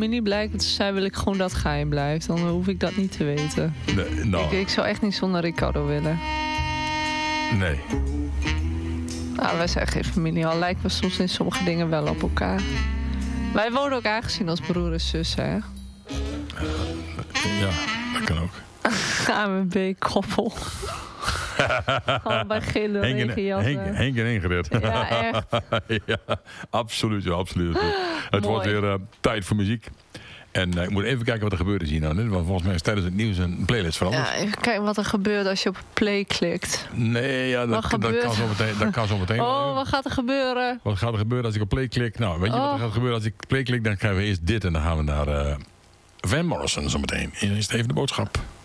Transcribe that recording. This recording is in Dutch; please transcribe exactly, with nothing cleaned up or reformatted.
familie blijkt te zijn, wil ik gewoon dat geheim blijft. Dan hoef ik dat niet te weten. Nee, nou. ik, ik zou echt niet zonder Ricardo willen. Nee. Nou, wij zijn geen familie, al lijken we soms in sommige dingen wel op elkaar. Wij worden ook aangezien als broer en zus, hè? Ja, dat kan ook. A M B-koppel. Allebei gele regenjassen. Henk, Henk en Ingrid. Ja, echt. Ja, absoluut, ja, absoluut. Het Mooi. wordt weer uh, tijd voor muziek. En uh, ik moet even kijken wat er gebeurt is hier nou. Want volgens mij is tijdens het nieuws een playlist veranderd. Ja, even kijken wat er gebeurt als je op play klikt. Nee, ja, dat, dat, kan zo meteen, dat kan zo meteen. Oh, wat gaat er gebeuren? Wat gaat er gebeuren als ik op play klik? Nou, weet je oh. wat er gaat gebeuren als ik play klik? Dan krijgen we eerst dit en dan gaan we naar uh, Van Morrison zo meteen. Eerst even de boodschap.